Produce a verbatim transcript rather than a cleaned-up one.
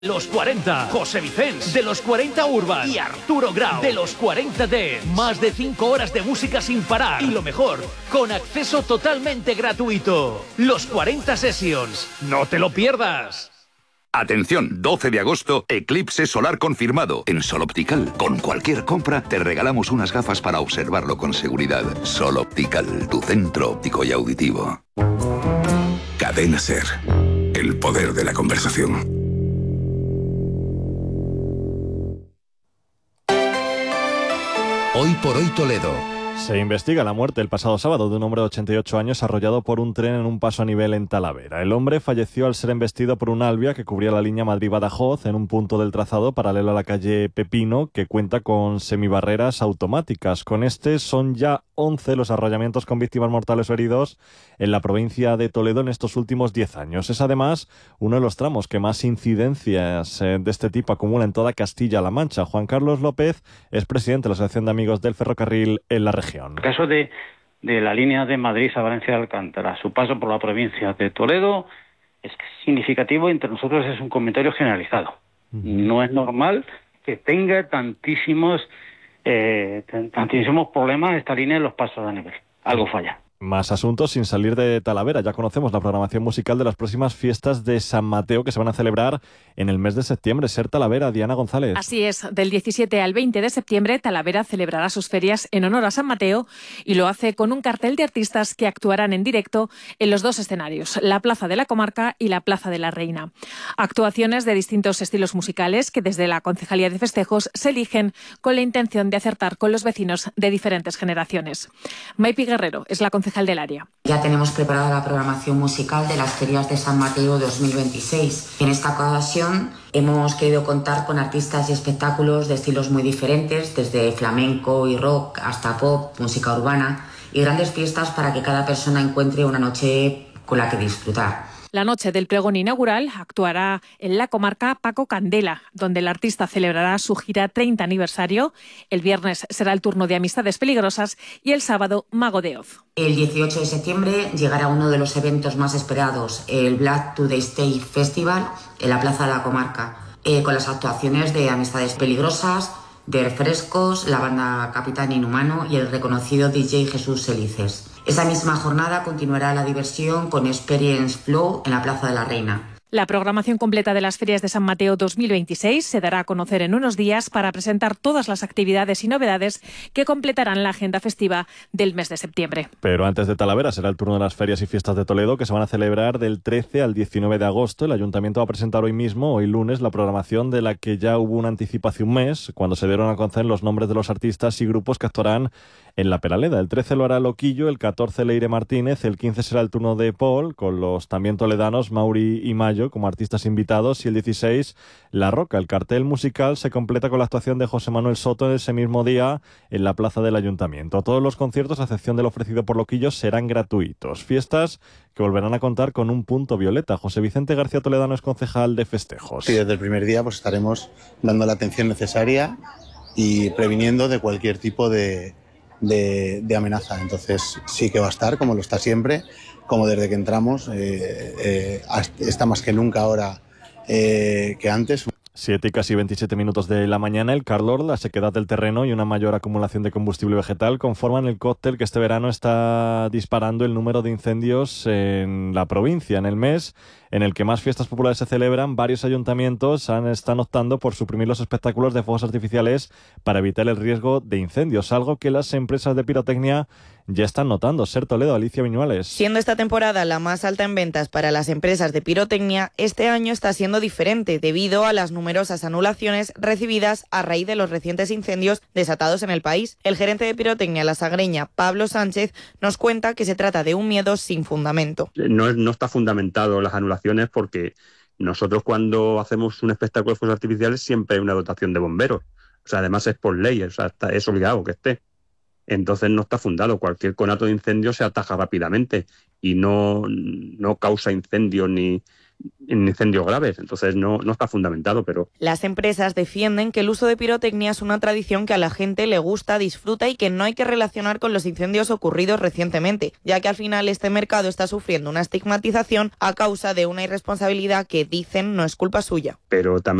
Los cuarenta, José Vicens, de los cuarenta Urban y Arturo Grau, de los cuarenta Dance. Más de cinco horas de música sin parar. Y lo mejor, con acceso totalmente gratuito. Los cuarenta Sessions. No te lo pierdas. Atención, doce de agosto, eclipse solar confirmado en Sol Optical. Con cualquier compra te regalamos unas gafas para observarlo con seguridad. Sol Optical, tu centro óptico y auditivo. Cadena SER, el poder de la conversación. Hoy por hoy Toledo. Se investiga la muerte el pasado sábado de un hombre de ochenta y ocho años arrollado por un tren en un paso a nivel en Talavera. El hombre falleció al ser embestido por un Alvia que cubría la línea Madrid-Badajoz en un punto del trazado paralelo a la calle Pepino, que cuenta con semibarreras automáticas. Con este son ya once los arrollamientos con víctimas mortales o heridos en la provincia de Toledo en estos últimos diez años. Es además uno de los tramos que más incidencias de este tipo acumula en toda Castilla-La Mancha. Juan Carlos López es presidente de la Asociación de Amigos del Ferrocarril en la región. En el caso de, de la línea de Madrid a Valencia de Alcántara, su paso por la provincia de Toledo es significativo y entre nosotros es un comentario generalizado. Uh-huh. No es normal que tenga tantísimos, eh, tantísimos problemas esta línea en los pasos a nivel. Algo falla. Más asuntos sin salir de Talavera. Ya conocemos la programación musical de las próximas fiestas de San Mateo que se van a celebrar en el mes de septiembre. Ser Talavera, Diana González. Así es, del diecisiete al veinte de septiembre Talavera celebrará sus ferias en honor a San Mateo y lo hace con un cartel de artistas que actuarán en directo en los dos escenarios, la Plaza de la Comarca y la Plaza de la Reina. Actuaciones de distintos estilos musicales que desde la Concejalía de Festejos se eligen con la intención de acertar con los vecinos de diferentes generaciones. Maipi Guerrero es la concejal del área. Ya tenemos preparada la programación musical de las ferias de San Mateo dos mil veintiséis. En esta ocasión hemos querido contar con artistas y espectáculos de estilos muy diferentes, desde flamenco y rock hasta pop, música urbana y grandes fiestas para que cada persona encuentre una noche con la que disfrutar. La noche del pregón inaugural actuará en la comarca Paco Candela, donde el artista celebrará su gira treinta aniversario. El viernes será el turno de Amistades Peligrosas y el sábado Mago de Oz. El dieciocho de septiembre llegará uno de los eventos más esperados, el Black Today Stage Festival en la Plaza de la Comarca, eh, con las actuaciones de Amistades Peligrosas, de Refrescos, la banda Capitán Inhumano y el reconocido D J Jesús Elices. Esa misma jornada continuará la diversión con Experience Flow en la Plaza de la Reina. La programación completa de las Ferias de San Mateo dos mil veintiséis se dará a conocer en unos días para presentar todas las actividades y novedades que completarán la agenda festiva del mes de septiembre. Pero antes de Talavera será el turno de las Ferias y Fiestas de Toledo, que se van a celebrar del trece al diecinueve de agosto. El Ayuntamiento va a presentar hoy mismo, hoy lunes, la programación de la que ya hubo una anticipación un mes, cuando se dieron a conocer los nombres de los artistas y grupos que actuarán en la Peraleda. El trece lo hará Loquillo, el catorce Leire Martínez, el quince será el turno de Paul, con los también toledanos Mauri y Mayo como artistas invitados, y el dieciséis La Roca. El cartel musical se completa con la actuación de José Manuel Soto ese mismo día en la plaza del Ayuntamiento. Todos los conciertos, a excepción del ofrecido por Loquillo, serán gratuitos. Fiestas que volverán a contar con un punto violeta. José Vicente García Toledano es concejal de Festejos. Sí, desde el primer día pues estaremos dando la atención necesaria y previniendo de cualquier tipo de De, de amenaza. Entonces sí que va a estar, como lo está siempre, como desde que entramos, eh, eh, está más que nunca ahora eh, que antes. Siete y casi veintisiete minutos de la mañana. El calor, la sequedad del terreno y una mayor acumulación de combustible vegetal conforman el cóctel que este verano está disparando el número de incendios en la provincia. En el mes en el que más fiestas populares se celebran, varios ayuntamientos han, están optando por suprimir los espectáculos de fuegos artificiales para evitar el riesgo de incendios, algo que las empresas de pirotecnia ya están notando. Ser Toledo, Alicia Viñuales. Siendo esta temporada la más alta en ventas para las empresas de pirotecnia, este año está siendo diferente debido a las numerosas anulaciones recibidas a raíz de los recientes incendios desatados en el país. El gerente de pirotecnia La Sagreña, Pablo Sánchez, nos cuenta que se trata de un miedo sin fundamento. No, no está fundamentado las anulaciones porque nosotros cuando hacemos un espectáculo de fuegos artificiales siempre hay una dotación de bomberos. O sea, además es por ley, o sea, está, es obligado que esté. Entonces no está fundado. Cualquier conato de incendio se ataja rápidamente y no, no causa incendios ni, en incendios graves, entonces no, no está fundamentado, pero... Las empresas defienden que el uso de pirotecnia es una tradición que a la gente le gusta, disfruta y que no hay que relacionar con los incendios ocurridos recientemente, ya que al final este mercado está sufriendo una estigmatización a causa de una irresponsabilidad que dicen no es culpa suya. Pero también